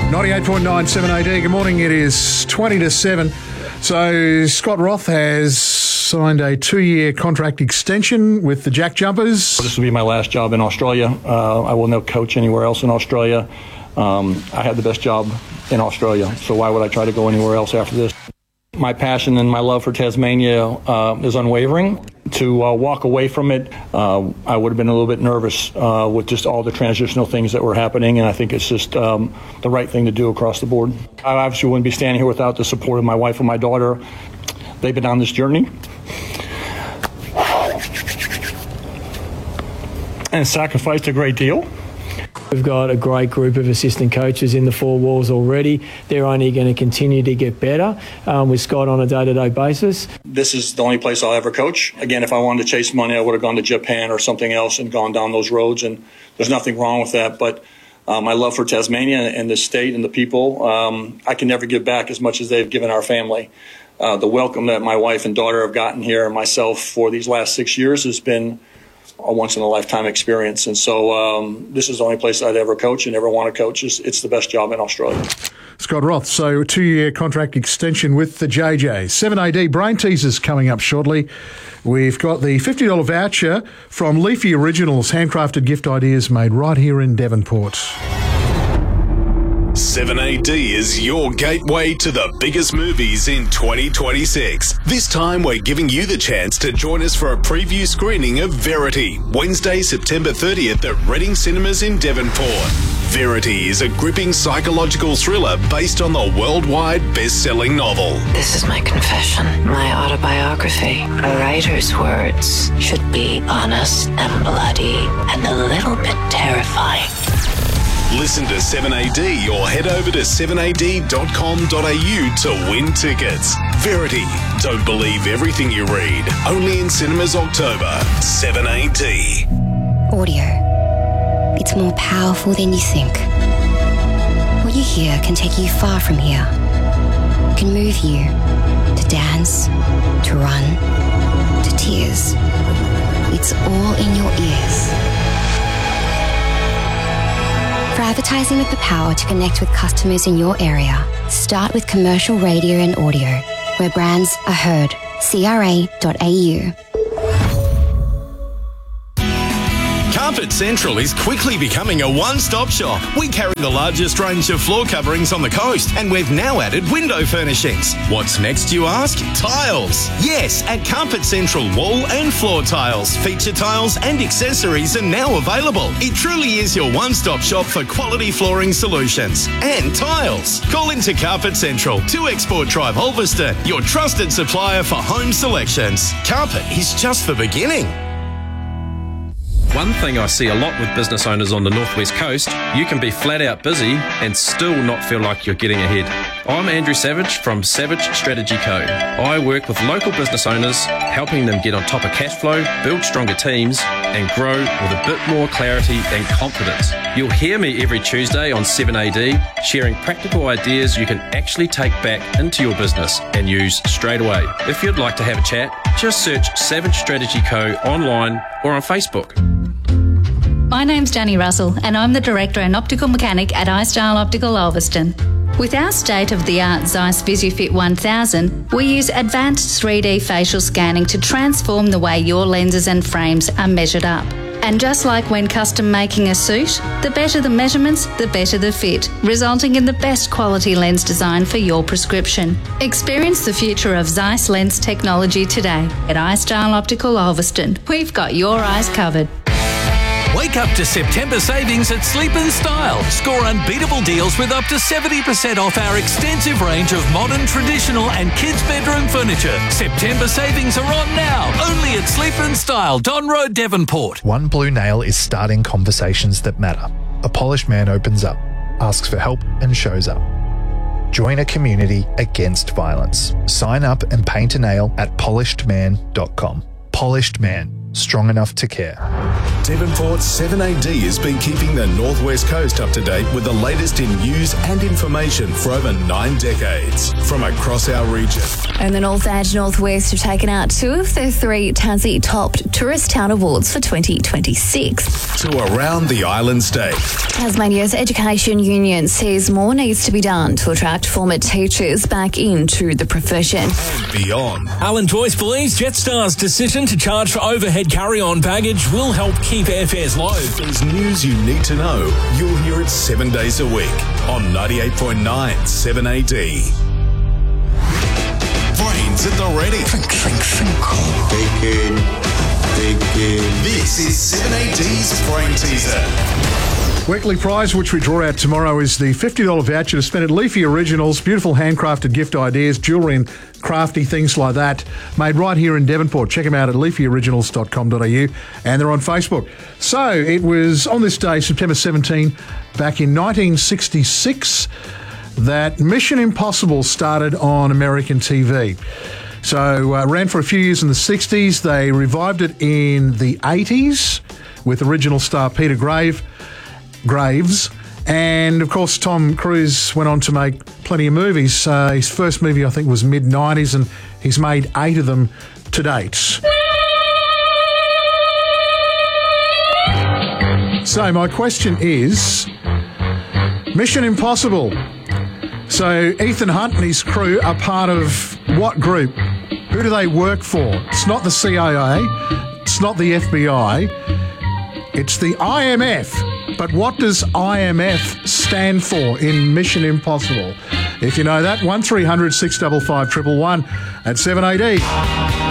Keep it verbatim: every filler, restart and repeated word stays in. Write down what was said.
ninety-eight point nine seven A D. Good morning. It is twenty to seven. So Scott Roth has signed a two-year contract extension with the Jack Jumpers. This will be my last job in Australia. Uh, I will not coach anywhere else in Australia. Um, I had the best job in Australia, so why would I try to go anywhere else after this? My passion and my love for Tasmania uh, is unwavering. To uh, walk away from it, uh, I would have been a little bit nervous uh, with just all the transitional things that were happening, and I think it's just um, the right thing to do across the board. I obviously wouldn't be standing here without the support of my wife and my daughter. They've been on this journey and sacrificed a great deal. We've got a great group of assistant coaches in the four walls already. They're only going to continue to get better um, with Scott on a day-to-day basis. This is the only place I'll ever coach. Again, if I wanted to chase money, I would have gone to Japan or something else and gone down those roads, and there's nothing wrong with that. But uh, my love for Tasmania and the state and the people, um, I can never give back as much as they've given our family. Uh, the welcome that my wife and daughter have gotten here and myself for these last six years has been a once-in-a-lifetime experience. And so um, this is the only place I'd ever coach and ever want to coach. It's, it's the best job in Australia. Scott Roth, so a two-year contract extension with the J J. seven A D Brain Teasers coming up shortly. We've got the fifty dollars voucher from Leafy Originals, handcrafted gift ideas made right here in Devonport. seven A D is your gateway to the biggest movies in twenty twenty-six. This time we're giving you the chance to join us for a preview screening of Verity, Wednesday, September thirtieth at Reading Cinemas in Devonport. Verity is a gripping psychological thriller based on the worldwide best-selling novel. This is my confession, my autobiography. A writer's words should be honest and bloody and a little bit terrifying. Listen to seven A D or head over to seven A D dot com dot A U to win tickets. Verity. Don't believe everything you read. Only in cinemas October. seven A D. Audio. It's more powerful than you think. What you hear can take you far from here. It can move you to dance, to run, to tears. It's all in your ears. For advertising with the power to connect with customers in your area, start with commercial radio and audio, where brands are heard. C R A dot A U. Carpet Central is quickly becoming a one-stop shop. We carry the largest range of floor coverings on the coast, and we've now added window furnishings. What's next, you ask? Tiles. Yes, at Carpet Central, wall and floor tiles, feature tiles and accessories are now available. It truly is your one-stop shop for quality flooring solutions. And tiles. Call into Carpet Central, two Export Drive, Ulverston, your trusted supplier for home selections. Carpet is just the beginning. One thing I see a lot with business owners on the Northwest Coast, you can be flat out busy and still not feel like you're getting ahead. I'm Andrew Savage from Savage Strategy Co. I work with local business owners, helping them get on top of cash flow, build stronger teams, and grow with a bit more clarity and confidence. You'll hear me every Tuesday on seven A D, sharing practical ideas you can actually take back into your business and use straight away. If you'd like to have a chat, just search Savage Strategy Co. online or on Facebook. My name's Danny Russell and I'm the Director and Optical Mechanic at iStyle Optical Ulverston. With our state-of-the-art Zeiss VisuFit one thousand, we use advanced three D facial scanning to transform the way your lenses and frames are measured up. And just like when custom making a suit, the better the measurements, the better the fit, resulting in the best quality lens design for your prescription. Experience the future of Zeiss lens technology today at iStyle Optical Ulverston. We've got your eyes covered. Wake up to September savings at Sleep in Style. Score unbeatable deals with up to seventy percent off our extensive range of modern, traditional and kids' bedroom furniture. September savings are on now, only at Sleep in Style, Don Road, Devonport. One Blue Nail is starting conversations that matter. A polished man opens up, asks for help and shows up. Join a community against violence. Sign up and paint a nail at polished man dot com. Polished Man. strong enough to care. Devonport's seven A D has been keeping the Northwest Coast up to date with the latest in news and information for over nine decades from across our region. And the North and Northwest have taken out two of the three Tassie Top Tourist Town Awards for twenty twenty-six. To around the island state. Tasmania's Education Union says more needs to be done to attract former teachers back into the profession. And beyond. Alan Joyce believes Jetstar's decision to charge for overhead carry-on baggage will help keep airfares low. There's news you need to know. You'll hear it seven days a week on ninety-eight point nine seven A D. Brains at the ready. Think, think, think. Thinking, thinking. This is seven A D's Brain Teaser. Weekly prize, which we draw out tomorrow, is the fifty dollars voucher to spend at Leafy Originals. Beautiful handcrafted gift ideas, jewellery and crafty things like that, made right here in Devonport. Check them out at leafy originals dot com dot a u, and they're on Facebook. So it was on this day, September seventeenth, back in nineteen sixty-six, that Mission Impossible started on American T V. So uh, ran for a few years in the sixties. They revived it in the eighties with original star Peter Grave. Graves, and of course Tom Cruise went on to make plenty of movies. Uh, his first movie, I think, was mid nineties, and he's made eight of them to date. So my question is, Mission Impossible. So Ethan Hunt and his crew are part of what group? Who do they work for? It's not the C I A, it's not the F B I, it's the I M F. But what does I M F stand for in Mission Impossible? If you know that, one three hundred six five five one one one at seven A D.